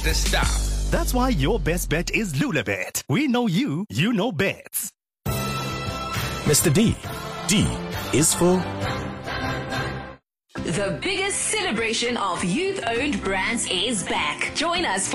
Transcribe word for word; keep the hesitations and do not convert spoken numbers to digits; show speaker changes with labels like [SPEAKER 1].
[SPEAKER 1] to stop.
[SPEAKER 2] That's why your best bet is Lulabet. We know you, you know bets.
[SPEAKER 3] Mister D. D is for...
[SPEAKER 4] The biggest celebration of youth-owned brands is back. Join us for